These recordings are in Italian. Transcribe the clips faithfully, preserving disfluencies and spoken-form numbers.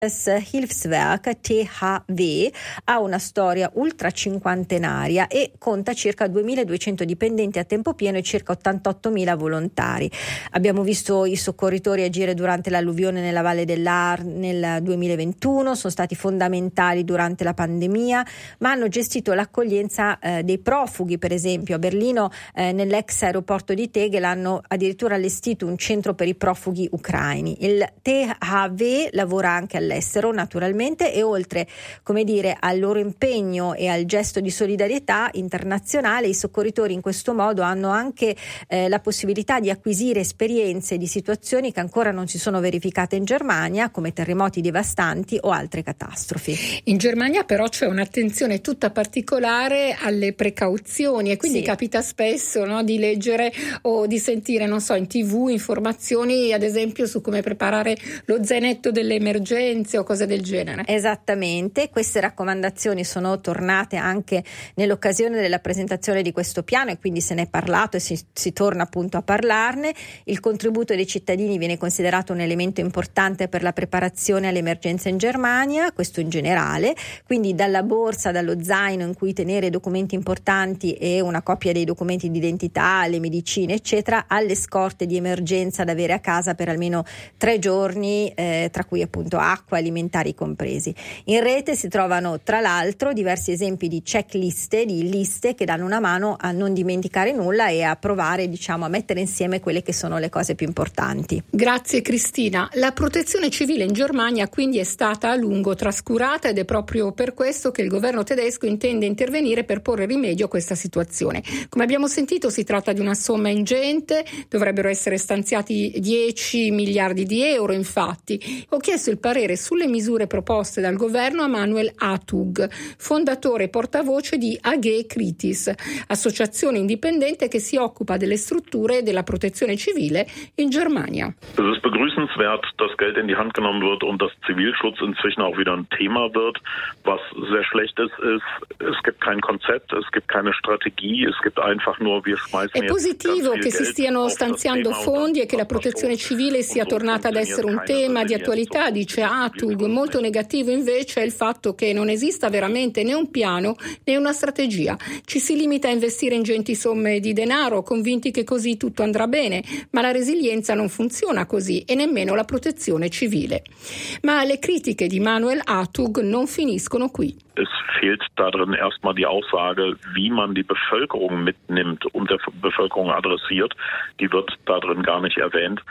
Hilfswerk T H W ha una storia ultra cinquantenaria e conta circa duemiladuecento dipendenti a tempo pieno e circa ottantottomila volontari. Abbiamo visto i soccorritori agire durante l'alluvione nella Valle dell'Ar nel duemilaventuno, sono stati fondamentali durante la pandemia, ma hanno gestito l'accoglienza eh, dei profughi, per esempio a Berlino eh, nell'ex aeroporto di Tegel hanno addirittura allestito un centro per i profughi ucraini. Il T H W lavora anche all'estero all'estero naturalmente e oltre come dire al loro impegno e al gesto di solidarietà internazionale i soccorritori in questo modo hanno anche eh, la possibilità di acquisire esperienze di situazioni che ancora non si sono verificate in Germania come terremoti devastanti o altre catastrofi. In Germania però c'è un'attenzione tutta particolare alle precauzioni e quindi sì. Capita spesso no, di leggere o di sentire non so in tv informazioni ad esempio su come preparare lo zainetto delle emergenze o cose del genere. Esattamente, queste raccomandazioni sono tornate anche nell'occasione della presentazione di questo piano e quindi se ne è parlato e si, si torna appunto a parlarne. Il contributo dei cittadini viene considerato un elemento importante per la preparazione all'emergenza in Germania, questo in generale, quindi dalla borsa, dallo zaino in cui tenere documenti importanti e una copia dei documenti di identità, le medicine eccetera, alle scorte di emergenza da avere a casa per almeno tre giorni, eh, tra cui appunto acqua, alimentari compresi. In rete si trovano tra l'altro diversi esempi di checkliste, di liste che danno una mano a non dimenticare nulla e a provare, diciamo, a mettere insieme quelle che sono le cose più importanti. Grazie Cristina. La protezione civile in Germania quindi è stata a lungo trascurata ed è proprio per questo che il governo tedesco intende intervenire per porre rimedio a questa situazione. Come abbiamo sentito si tratta di una somma ingente, dovrebbero essere stanziati dieci miliardi di euro infatti. Ho chiesto il parere sulle misure proposte dal governo a Manuel Hartug, fondatore e portavoce di A G Kritis, associazione indipendente che si occupa delle strutture della protezione civile in Germania. Es ist begrüßenswert, dass Geld in die Hand genommen wird und dass Zivilschutz inzwischen auch wieder ein Thema wird. Was sehr schlecht ist, ist, es gibt kein Konzept, es gibt keine Strategie, es gibt einfach nur, wir schmeißen È positivo che si stiano stanziando fondi e che la protezione civile sia tornata ad essere un tema di attualità, dice Hartug. Molto negativo invece è il fatto che non esista veramente né un piano né una strategia. Ci si limita a investire ingenti somme di denaro, convinti che così tutto andrà bene, ma la resilienza non funziona così e nemmeno la protezione civile. Ma le critiche di Manuel Hartug non finiscono qui. Es fehlt darin erstmal die Aussage, wie man die Bevölkerung mitnimmt und der Bevölkerung adressiert. Die wird darin gar nicht erwähnt.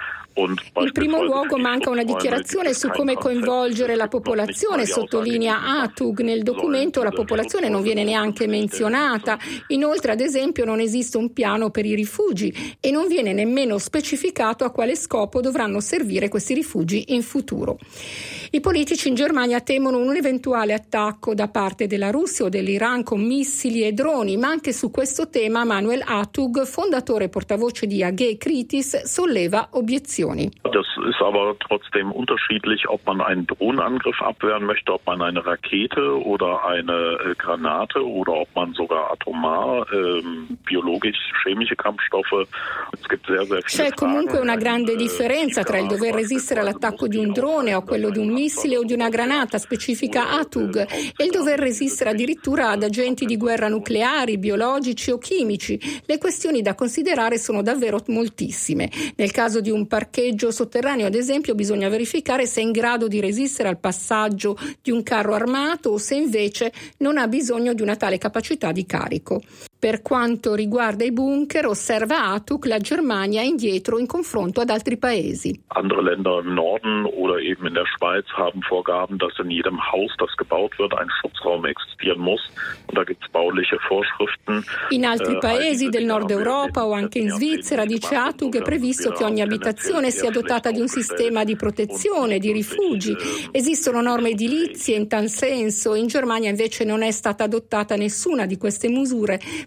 In primo luogo manca una dichiarazione su come coinvolgere la popolazione, sottolinea Hartug. Nel documento la popolazione non viene neanche menzionata. Inoltre, ad esempio, non esiste un piano per i rifugi e non viene nemmeno specificato a quale scopo dovranno servire questi rifugi in futuro. I politici in Germania temono un eventuale attacco da parte della Russia o dell'Iran con missili e droni, ma anche su questo tema Manuel Hartug, fondatore e portavoce di A G Kritis, solleva obiezioni. Das ist aber trotzdem unterschiedlich, ob man einen Drohnenangriff abwehren möchte, ob man eine Rakete oder eine äh, Granate oder ob man sogar atomar, äh, biologisch-chemische Kampfstoffe. Es gibt sehr, sehr viele C'è comunque una grande differenza tra il dover resistere all'attacco di un drone o quello di un missile o di una granata, specifica Hartug, e il dover resistere addirittura ad agenti di guerra nucleari, biologici o chimici. Le questioni da considerare sono davvero moltissime. Nel caso di un parcheggio sotterraneo, ad esempio, bisogna verificare se è in grado di resistere al passaggio di un carro armato o se invece non ha bisogno di una tale capacità di carico. Per quanto riguarda i bunker, osserva Hartug, la Germania è indietro in confronto ad altri paesi. Andere Länder im Norden oder eben in der Schweiz haben Vorgaben, dass in jedem Haus, das gebaut wird, ein Schutzraum existieren muss. Und da gibt es bauliche Vorschriften. In altri paesi del nord Europa o anche in Svizzera, dice Hartug, è previsto che ogni abitazione sia dotata di un sistema di protezione, di rifugi. Esistono norme edilizie in tal senso. In Germania invece non è stata adottata nessuna di queste misure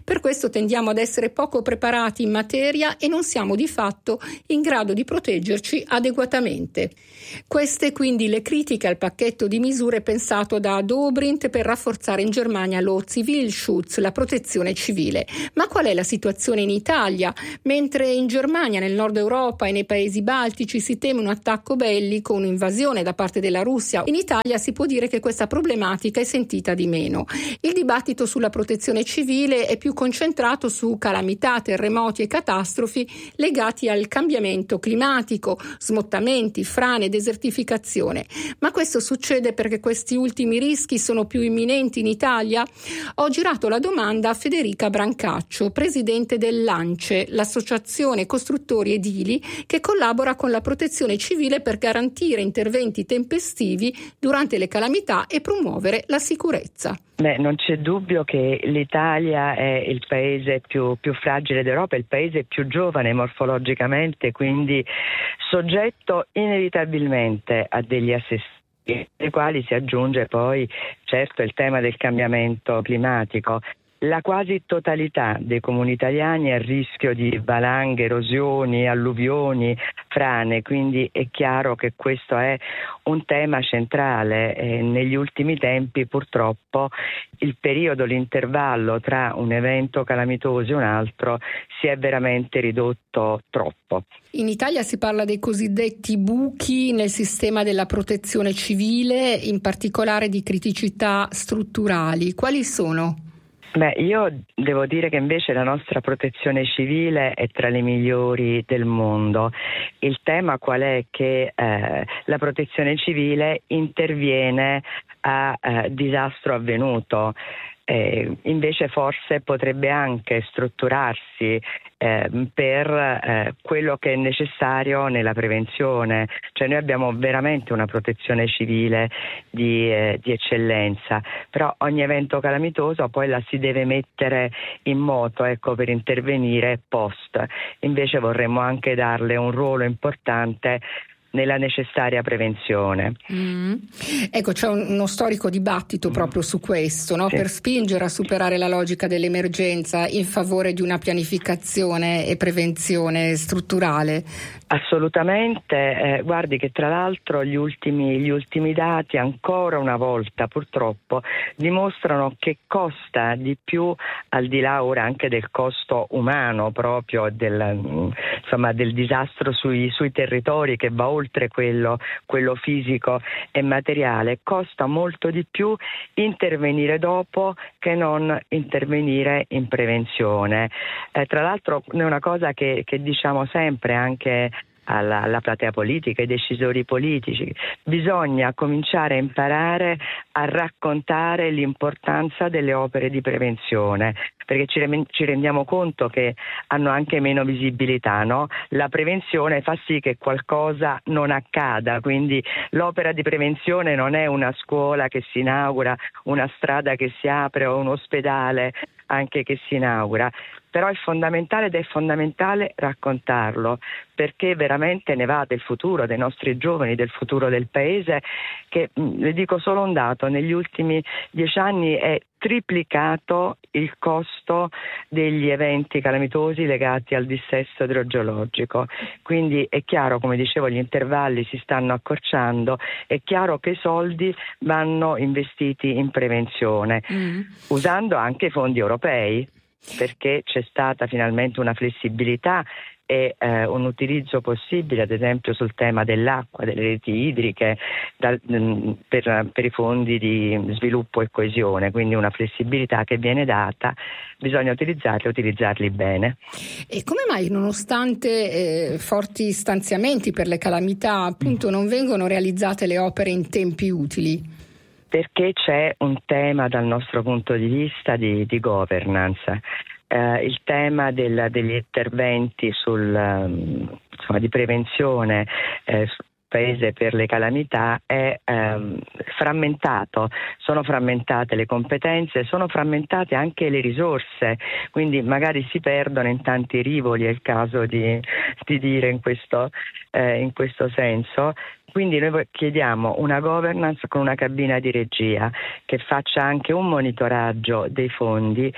Per questo tendiamo ad essere poco preparati in materia e non siamo di fatto in grado di proteggerci adeguatamente. Queste quindi le critiche al pacchetto di misure pensato da Dobrindt per rafforzare in Germania lo Zivilschutz, la protezione civile. Ma qual è la situazione in Italia? Mentre in Germania, nel nord Europa e nei paesi baltici si teme un attacco bellico, un'invasione da parte della Russia, in Italia si può dire che questa problematica è sentita di meno. Il dibattito sulla protezione civile è più concentrato su calamità, terremoti e catastrofi legati al cambiamento climatico, smottamenti, frane, desertificazione. Ma questo succede perché questi ultimi rischi sono più imminenti in Italia? Ho girato la domanda a Federica Brancaccio, presidente dell'ANCE, l'associazione costruttori edili che collabora con la protezione civile per garantire interventi tempestivi durante le calamità e promuovere la sicurezza. Beh, non c'è dubbio che l'Italia è il paese più, più fragile d'Europa, il paese più giovane morfologicamente, quindi soggetto inevitabilmente a degli assessori, ai quali si aggiunge poi certo il tema del cambiamento climatico. La quasi totalità dei comuni italiani è a rischio di valanghe, erosioni, alluvioni, frane, quindi è chiaro che questo è un tema centrale. E negli ultimi tempi purtroppo il periodo, l'intervallo tra un evento calamitoso e un altro si è veramente ridotto troppo. In Italia si parla dei cosiddetti buchi nel sistema della protezione civile, in particolare di criticità strutturali. Quali sono? Beh, io devo dire che invece la nostra protezione civile è tra le migliori del mondo. Il tema qual è? Che eh, la protezione civile interviene a eh, disastro avvenuto. Eh, invece forse potrebbe anche strutturarsi eh, per eh, quello che è necessario nella prevenzione, cioè noi abbiamo veramente una protezione civile di, eh, di eccellenza, però ogni evento calamitoso poi la si deve mettere in moto, ecco, per intervenire post. Invece vorremmo anche darle un ruolo importante nella necessaria prevenzione. Mm. Ecco, c'è un, uno storico dibattito proprio su questo, no? Sì. Per spingere a superare la logica dell'emergenza in favore di una pianificazione e prevenzione strutturale. Assolutamente, eh, guardi che tra l'altro gli ultimi, gli ultimi dati ancora una volta purtroppo dimostrano che costa di più, al di là ora anche del costo umano proprio del, insomma, del disastro sui, sui territori che va oltre quello, quello fisico e materiale, costa molto di più intervenire dopo che non intervenire in prevenzione. Eh, tra l'altro è una cosa che, che diciamo sempre anche alla, alla platea politica, ai decisori politici, bisogna cominciare a imparare a raccontare l'importanza delle opere di prevenzione, perché ci, ci rendiamo conto che hanno anche meno visibilità, no? La prevenzione fa sì che qualcosa non accada, quindi l'opera di prevenzione non è una scuola che si inaugura, una strada che si apre o un ospedale anche che si inaugura, però è fondamentale ed è fondamentale raccontarlo, perché veramente ne va del futuro dei nostri giovani, del futuro del paese, che le dico solo un dato: negli ultimi dieci anni è triplicato il costo degli eventi calamitosi legati al dissesto idrogeologico. Quindi è chiaro, come dicevo, gli intervalli si stanno accorciando, è chiaro che i soldi vanno investiti in prevenzione, mm. usando anche i fondi europei, perché c'è stata finalmente una flessibilità e eh, un utilizzo possibile, ad esempio sul tema dell'acqua, delle reti idriche, dal, mh, per, per i fondi di sviluppo e coesione, quindi una flessibilità che viene data, bisogna utilizzarli e utilizzarli bene. E come mai, nonostante eh, forti stanziamenti per le calamità, appunto, non vengono realizzate le opere in tempi utili? Perché c'è un tema dal nostro punto di vista di, di governance. Eh, il tema del, degli interventi sul, um, insomma, di prevenzione eh, sul paese per le calamità è um, frammentato, sono frammentate le competenze, sono frammentate anche le risorse, quindi magari si perdono in tanti rivoli, è il caso di, di dire in questo, eh, in questo senso. Quindi noi chiediamo una governance con una cabina di regia che faccia anche un monitoraggio dei fondi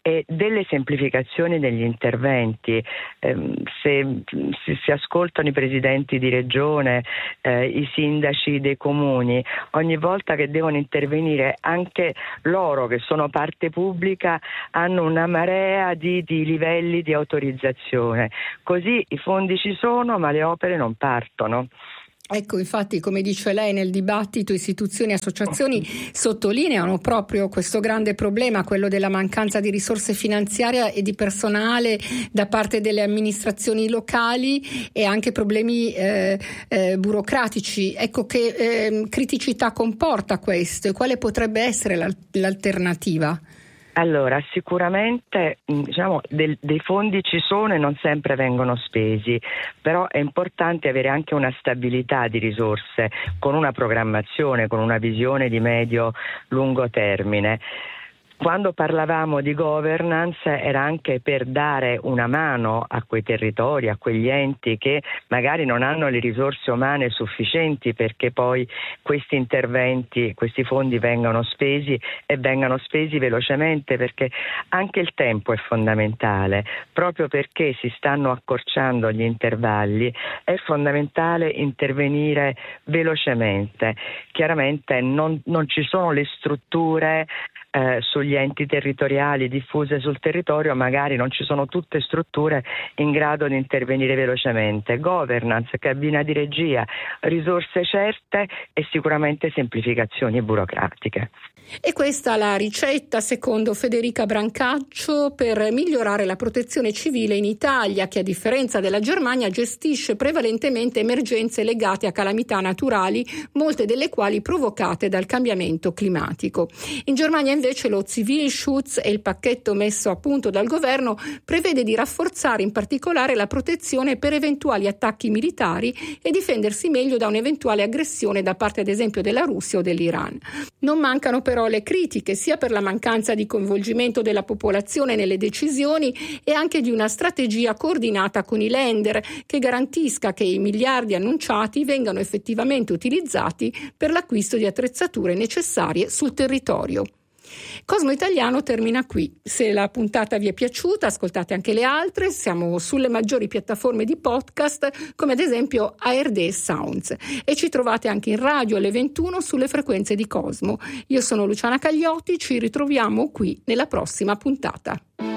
e delle semplificazioni degli interventi. Eh, se si, si ascoltano i presidenti di regione, eh, i sindaci dei comuni, ogni volta che devono intervenire anche loro che sono parte pubblica hanno una marea di, di livelli di autorizzazione. Così i fondi ci sono ma le opere non partono. Ecco, infatti, come dice lei, nel dibattito istituzioni e associazioni sottolineano proprio questo grande problema, quello della mancanza di risorse finanziarie e di personale da parte delle amministrazioni locali e anche problemi eh, eh, burocratici. Ecco, che eh, criticità comporta questo e quale potrebbe essere l'al- l'alternativa? Allora, sicuramente diciamo, del, dei fondi ci sono e non sempre vengono spesi, però è importante avere anche una stabilità di risorse con una programmazione, con una visione di medio-lungo termine. Quando parlavamo di governance era anche per dare una mano a quei territori, a quegli enti che magari non hanno le risorse umane sufficienti perché poi questi interventi, questi fondi vengano spesi e vengano spesi velocemente, perché anche il tempo è fondamentale, proprio perché si stanno accorciando gli intervalli è fondamentale intervenire velocemente. Chiaramente non, non ci sono le strutture Eh, sugli enti territoriali diffuse sul territorio, magari non ci sono tutte strutture in grado di intervenire velocemente. Governance, cabina di regia, risorse certe e sicuramente semplificazioni burocratiche. E questa la ricetta, secondo Federica Brancaccio, per migliorare la protezione civile in Italia, che a differenza della Germania gestisce prevalentemente emergenze legate a calamità naturali, molte delle quali provocate dal cambiamento climatico. In Germania invece lo Zivilschutz e il pacchetto messo a punto dal governo prevede di rafforzare in particolare la protezione per eventuali attacchi militari e difendersi meglio da un'eventuale aggressione da parte ad esempio della Russia o dell'Iran. Non mancano però le critiche sia per la mancanza di coinvolgimento della popolazione nelle decisioni e anche di una strategia coordinata con i Länder che garantisca che i miliardi annunciati vengano effettivamente utilizzati per l'acquisto di attrezzature necessarie sul territorio. Cosmo Italiano termina qui. Se la puntata vi è piaciuta, ascoltate anche le altre. Siamo sulle maggiori piattaforme di podcast, come ad esempio A R D Sounds, e ci trovate anche in radio alle ventuno sulle frequenze di Cosmo. Io sono Luciana Cagliotti, ci ritroviamo qui nella prossima puntata.